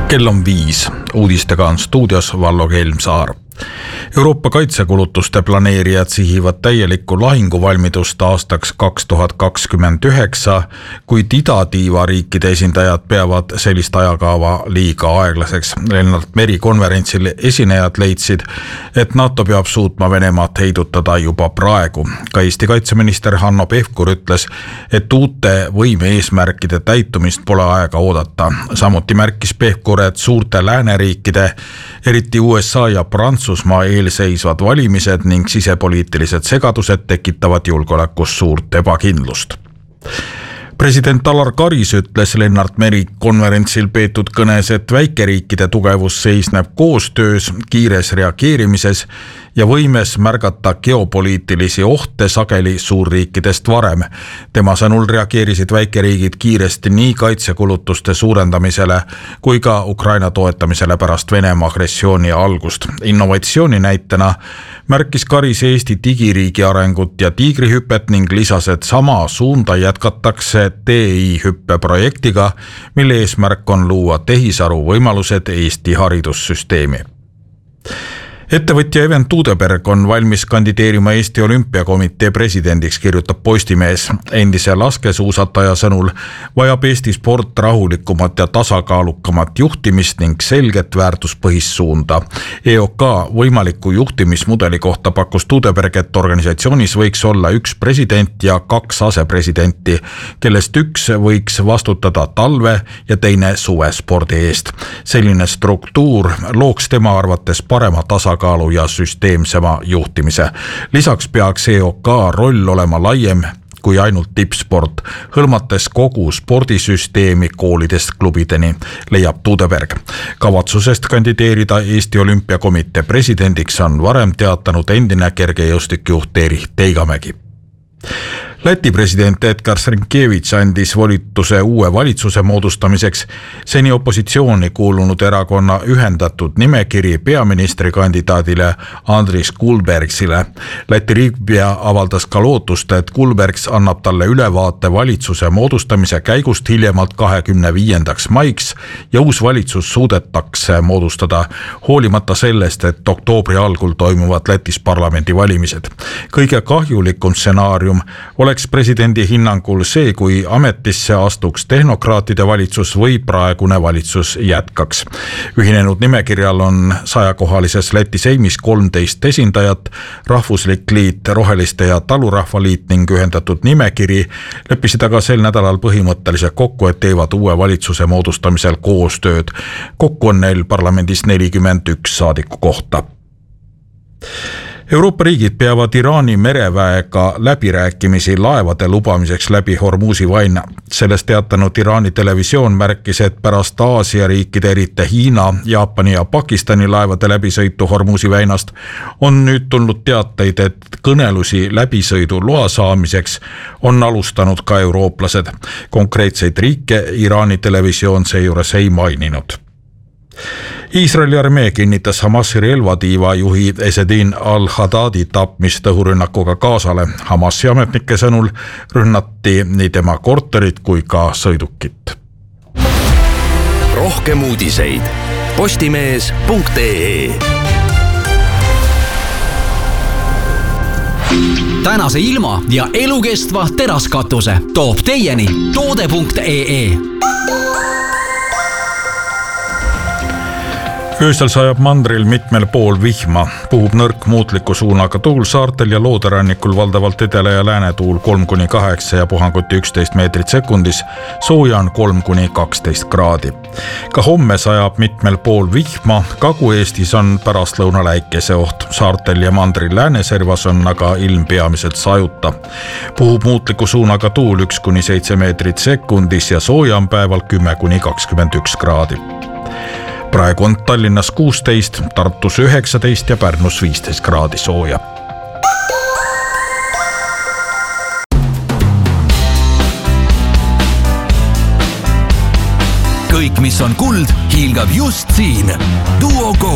Kell on 5. Uudistega on stuudios Vallo Kelmsaar. Euroopa kaitsekulutuste planeerijad sihivad täielikku lahinguvalmidust aastaks 2029, kuid idatiiva riikide esindajad peavad sellist ajakava liiga aeglaseks. Lennart Meri konverentsil esinejad leidsid, et NATO peab suutma Venemaad heidutada juba praegu. Ka Eesti kaitseminister Hanno Pevkur ütles, et uute võime eesmärkide täitumist pole aega oodata. Samuti märkis Pevkur, et suurte lääneriikide, eriti USA ja Prantsusmaa eelseisvad valimised ning sisepoliitilised segadused tekitavad julgeolekus suurt ebakindlust. President Alar Karis ütles Lennart Meri konverentsil peetud kõnes, et väikeriikide tugevus seisneb koostöös, kiires reageerimises ja võimes märgata geopoliitilisi ohte sageli suurriikidest varem. Tema sõnul reageerisid väikeriigid kiiresti nii kaitsekulutuste suurendamisele kui ka Ukraina toetamisele pärast Venemaa agressiooni algust. Innovatsiooni näitena märkis Karis Eesti digiriigi arengut ja tiigrihüppet ning lisas, et sama suunda jätkatakse TI-hüppe projektiga, mille eesmärk on luua tehisaru võimalused Eesti haridussüsteemi. Ettevõtja Even Tuudeberg on valmis kandideerima Eesti Olümpiakomitee presidendiks, kirjutab Postimees. Endise laskesuusataja sõnul vajab Eesti sport rahulikumat ja tasakaalukamat juhtimist ning selget väärtuspõhist suunda. EOK võimaliku juhtimismudeli kohta pakkus Tuudeberg, et organisatsioonis võiks olla üks president ja 2 asepresidenti, kellest üks võiks vastutada talve ja teine suvespordi eest. Selline struktuur looks tema arvates parema tasakaalu ja süsteemsema juhtimise. Lisaks peaks EOK roll olema laiem kui ainult tippsport, hõlmates kogu spordisüsteemi koolidest klubideni, leiab Tuudeberg. Kavatsusest kandideerida Eesti Olümpiakomitee presidendiks on varem teatanud endine kergejõustikjuht Erich Teigamägi. Läti president Edgar Rinkevich andis volituse uue valitsuse moodustamiseks seni opositsiooni kuulunud erakonna ühendatud nimekiri peaministrikandidaadile Andris Kulbergsile. Läti riigipea avaldas ka lootust, et Kulbergs annab talle ülevaate valitsuse moodustamise käigust hiljemalt 25. maiks ja uus valitsus suudetakse moodustada, hoolimata sellest, et oktoobri algul toimuvad Lätis parlamendivalimised. Kõige kahjulikum stsenaarium oleks presidendi hinnangul see, kui ametisse astuks tehnokraatide valitsus või praegune valitsus jätkaks. Ühinenud nimekirjal on 100-kohalises Läti seimis 13 esindajat, Rahvuslik liit, Roheliste ja Talurahvaliit ning ühendatud nimekiri leppisid aga sel nädalal põhimõtteliselt kokku, et teevad uue valitsuse moodustamisel koostööd. Kokku on neil parlamendis 41 saadiku kohta. Euroopa riigid peavad Iraani mereväega läbirääkimisi laevade lubamiseks läbi Hormuzi väina. Sellest teatanud Iraani televisioon märkis, et pärast Aasia riikide, eriti Hiina, Jaapani ja Pakistani laevade läbisõitu Hormuzi väinast on nüüd tulnud teateid, et kõnelusi läbisõidu loa saamiseks on alustanud ka eurooplased. Konkreetseid riike Iraani televisioon seejuures ei maininud. Iisraeli armee kinnitas Hamasi relvatiiva juhi Esedin al-Haddadi tapmist õhurünnakuga Gazale. Hamasi ametnike sõnul rünnati nii tema korterit kui ka sõidukit. Rohkem uudiseid postimees.ee. Tänase ilma ja elukestva teraskatuse toob teieni toode.ee. Öösel sajab mandril mitmel pool vihma, puhub nõrk muutliku suunaga tuul saartel ja looderannikul valdavalt edela- ja läänetuul 3-8 ja puhanguti 11 meetrit sekundis, sooja on 3-12 kraadi. Ka homme sajab mitmel pool vihma, Kagu-Eestis on pärastlõuna läikeseoht, saartel ja mandril lääneservas on aga ilm peamiselt sajuta. Puhub muutliku suunaga tuul 1-7 meetrit sekundis ja sooja on päeval 10-21 kraadi. Praegu on Tallinnas 16, Tartus 19 ja Pärnus 15 kraadi sooja. Kõik, mis on kuld, hiilgab just siin. Duo Go!